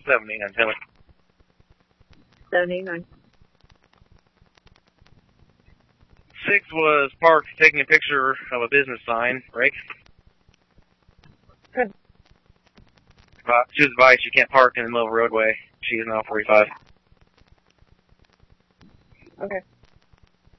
79, tell me. 79. 6 was parked taking a picture of a business sign, right? Good. She was advised you can't park in the middle of a roadway. She is now 45. Okay.